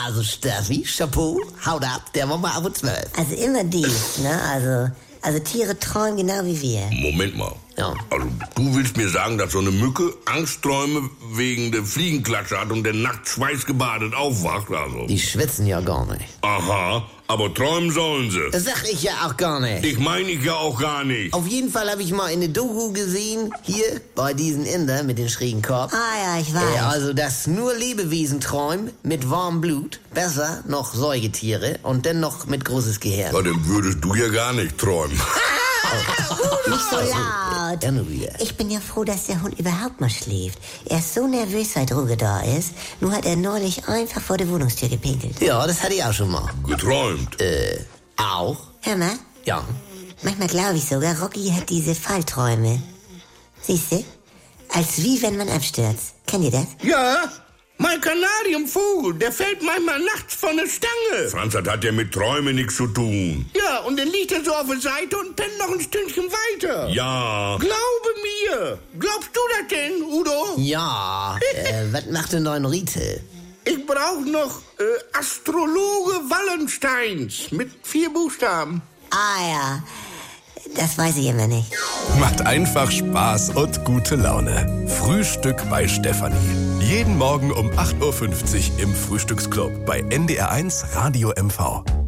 also Steffi, Chapeau, haut ab, der war mal ab und 12. Also immer dies, ne? Also Tiere träumen genau wie wir. Moment mal. Ja. Also du willst mir sagen, dass so eine Mücke Angstträume wegen der Fliegenklatsche hat und der nachts schweißgebadet aufwacht, also? Die schwitzen ja gar nicht. Aha, aber träumen sollen sie. Das sag ich ja auch gar nicht. Ich meine ich ja auch gar nicht. Auf jeden Fall habe ich mal in der Doku gesehen, hier bei diesen Inder mit den schrägen Kopf. Ah ja, ich weiß. Also, dass nur Lebewesen träumen mit warmem Blut, besser noch Säugetiere und dann noch mit großes Gehirn. Ja, dann würdest du ja gar nicht träumen. Nicht so laut. Ja, nur wieder. Ich bin ja froh, dass der Hund überhaupt mal schläft. Er ist so nervös, seit Ruge da ist. Nur hat er neulich einfach vor der Wohnungstür gepinkelt. Ja, das hatte ich auch schon mal. Geträumt. Auch? Hör mal, Ja. manchmal glaube ich sogar, Rocky hat diese Fallträume. Siehst du? Als wie wenn man abstürzt. Kennt ihr das? Ja, mein Kanarienvogel, der fällt manchmal nachts von der Stange. Franz, das hat ja mit Träumen nichts zu tun. Ja, und dann liegt er so auf der Seite und pennt noch ein Stündchen weiter. Ja. Glaube mir. Glaubst du das denn, Udo? Ja, was macht denn dein Rite? Ich brauche noch Astrologe Wallensteins mit 4 Buchstaben. Ah ja, das weiß ich immer nicht. Macht einfach Spaß und gute Laune. Frühstück bei Stefanie. Jeden Morgen um 8.50 Uhr im Frühstücksclub bei NDR1 Radio MV.